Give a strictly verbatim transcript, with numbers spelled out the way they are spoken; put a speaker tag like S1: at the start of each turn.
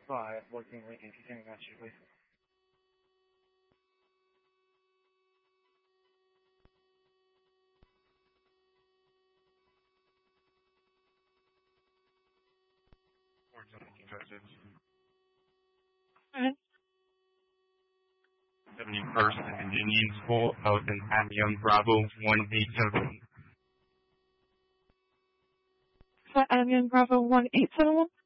S1: 在我定位电梯间嘅指揮。或者停在这里。
S2: 嗯。
S1: seventy-first Indian School out in Amiens Bravo one eight seven.
S2: For Amiens Bravo one eight seven one?